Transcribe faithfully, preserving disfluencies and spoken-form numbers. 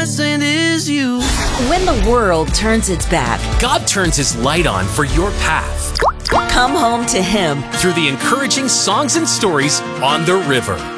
blessing is you. When the world turns its back, God turns His light on for your path come home to Him through the encouraging songs and stories on the river.